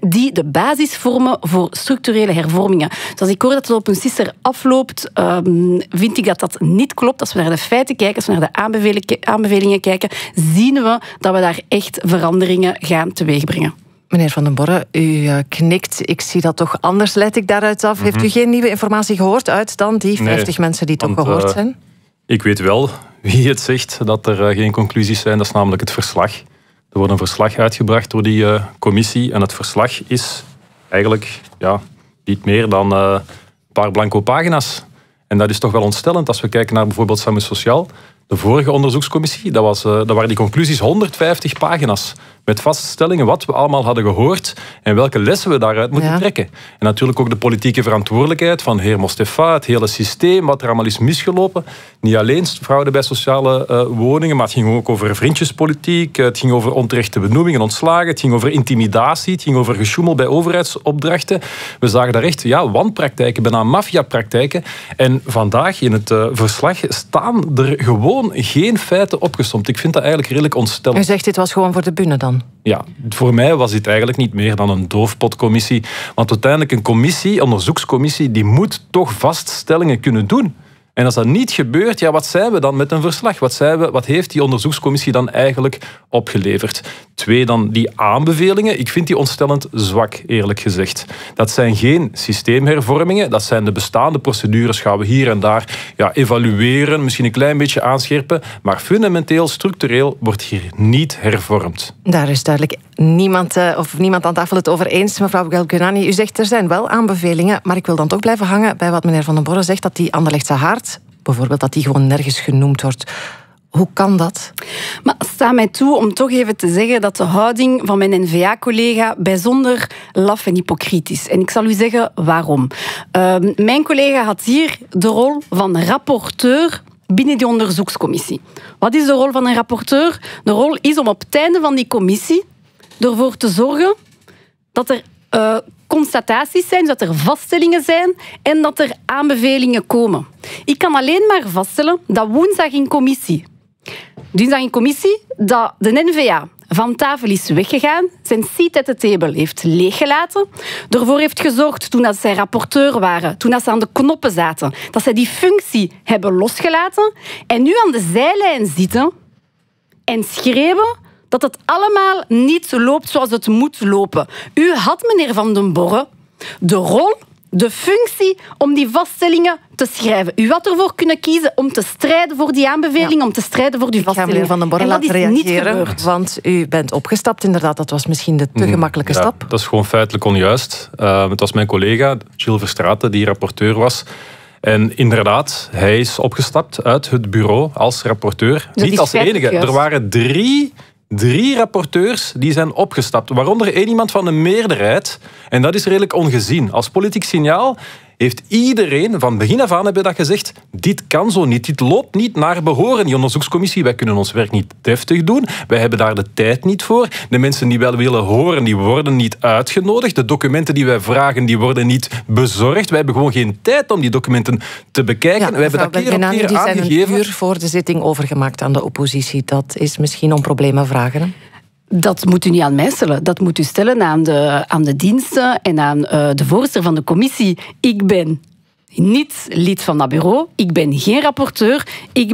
die de basis vormen voor structurele hervormingen. Dus als ik hoor dat het op een sisser afloopt, vind ik dat dat niet klopt. Als we naar de feiten kijken, als we naar de aanbevelingen kijken, zien we dat we daar echt veranderingen gaan teweegbrengen. Meneer Van den Borre, u knikt. Ik zie dat toch anders, leid ik daaruit af. Heeft u geen nieuwe informatie gehoord uit dan die 50 mensen die toch gehoord zijn? Ik weet wel wie het zegt dat er geen conclusies zijn. Dat is namelijk het verslag. Er wordt een verslag uitgebracht door die commissie. En het verslag is eigenlijk niet meer dan een paar blanco pagina's. En dat is toch wel ontstellend als we kijken naar bijvoorbeeld Samen Sociaal. De vorige onderzoekscommissie, dat waren die conclusies 150 pagina's. Met vaststellingen wat we allemaal hadden gehoord en welke lessen we daaruit moeten trekken. En natuurlijk ook de politieke verantwoordelijkheid van heer Mostefa, het hele systeem, wat er allemaal is misgelopen. Niet alleen fraude bij sociale woningen, maar het ging ook over vriendjespolitiek, het ging over onterechte benoemingen, ontslagen, het ging over intimidatie, het ging over gesjoemel bij overheidsopdrachten. We zagen daar echt wanpraktijken, bijna maffiapraktijken. En vandaag in het verslag staan er gewoon geen feiten opgesomd. Ik vind dat eigenlijk redelijk ontstellend. U zegt dit was gewoon voor de bühne dan? Ja, voor mij was dit eigenlijk niet meer dan een doofpotcommissie. Want uiteindelijk een commissie, onderzoekscommissie, die moet toch vaststellingen kunnen doen. En als dat niet gebeurt, wat zijn we dan met een verslag? Wat heeft die onderzoekscommissie dan eigenlijk opgeleverd? 2, dan die aanbevelingen. Ik vind die ontstellend zwak, eerlijk gezegd. Dat zijn geen systeemhervormingen. Dat zijn de bestaande procedures. Gaan we hier en daar evalueren, misschien een klein beetje aanscherpen. Maar fundamenteel, structureel wordt hier niet hervormd. Daar is duidelijk niemand aan tafel het over eens. Mevrouw Belkönani, u zegt er zijn wel aanbevelingen, maar ik wil dan toch blijven hangen bij wat meneer Van den Borre zegt, dat die Anderlechtse Haard, bijvoorbeeld, dat die gewoon nergens genoemd wordt. Hoe kan dat? Maar sta mij toe om toch even te zeggen dat de houding van mijn N-VA-collega bijzonder laf en hypocriet is. En ik zal u zeggen waarom. Mijn collega had hier de rol van rapporteur binnen die onderzoekscommissie. Wat is de rol van een rapporteur? De rol is om op het einde van die commissie ervoor te zorgen dat er constataties zijn, dat er vaststellingen zijn en dat er aanbevelingen komen. Ik kan alleen maar vaststellen dat woensdag in commissie dat de N-VA van tafel is weggegaan, zijn seat at the table heeft leeggelaten, ervoor heeft gezorgd, toen zij rapporteur waren, toen ze aan de knoppen zaten, dat zij die functie hebben losgelaten en nu aan de zijlijn zitten en schreeuwen dat het allemaal niet loopt zoals het moet lopen. U had, meneer Van den Borre, de rol, de functie om die vaststellingen te schrijven. U had ervoor kunnen kiezen om te strijden voor die aanbevelingen, om te strijden voor die vaststellingen. Ik ga meneer Van den Borre laten reageren, want u bent opgestapt. Inderdaad, dat was misschien de te gemakkelijke stap. Dat is gewoon feitelijk onjuist. Het was mijn collega, Gilles Verstraeten, die rapporteur was. En inderdaad, hij is opgestapt uit het bureau als rapporteur. Dus niet als enige. Er waren drie rapporteurs die zijn opgestapt. Waaronder 1 iemand van een meerderheid. En dat is redelijk ongezien. Als politiek signaal heeft iedereen, van begin af aan hebben dat gezegd, dit kan zo niet, dit loopt niet naar behoren. Die onderzoekscommissie, wij kunnen ons werk niet deftig doen, wij hebben daar de tijd niet voor. De mensen die wel willen horen, die worden niet uitgenodigd. De documenten die wij vragen, die worden niet bezorgd. Wij hebben gewoon geen tijd om die documenten te bekijken. Wij hebben dat keer op keer aangegeven. Die zijn een uur voor de zitting overgemaakt aan de oppositie. Dat is misschien om problemen vragen, hè? Dat moet u niet aan mij stellen. Dat moet u stellen aan de diensten en aan de voorzitter van de commissie. Ik ben niet lid van dat bureau. Ik ben geen rapporteur. Ik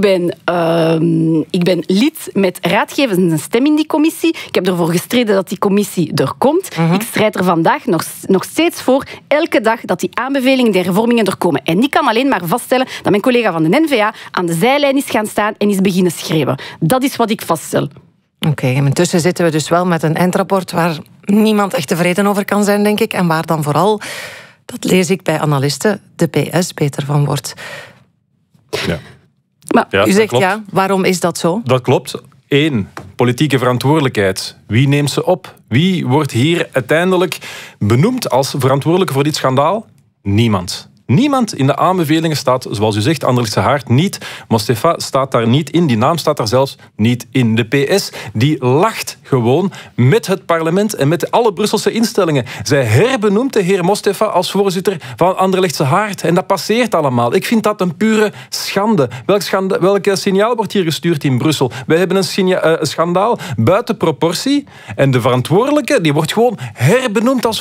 ben lid met raadgevende stem in die commissie. Ik heb ervoor gestreden dat die commissie er komt. Ik strijd er vandaag nog steeds voor, elke dag, dat die aanbevelingen, die hervormingen er komen. En ik kan alleen maar vaststellen dat mijn collega van de N-VA aan de zijlijn is gaan staan en is beginnen schreeuwen. Dat is wat ik vaststel. Oké, en intussen zitten we dus wel met een eindrapport waar niemand echt tevreden over kan zijn, denk ik. En waar dan vooral, dat lees ik bij analisten, de PS beter van wordt. Ja. Maar u zegt waarom is dat zo? Dat klopt. 1, politieke verantwoordelijkheid. Wie neemt ze op? Wie wordt hier uiteindelijk benoemd als verantwoordelijke voor dit schandaal? Niemand. Niemand in de aanbevelingen staat, zoals u zegt, Anderlechtse Haard niet. Mostefa staat daar niet in. Die naam staat daar zelfs niet in. De PS die lacht gewoon met het parlement en met alle Brusselse instellingen. Zij herbenoemt de heer Mostefa als voorzitter van Anderlechtse Haard. En dat passeert allemaal. Ik vind dat een pure schande. Welk signaal wordt hier gestuurd in Brussel? Wij hebben een schandaal buiten proportie. En de verantwoordelijke die wordt gewoon herbenoemd als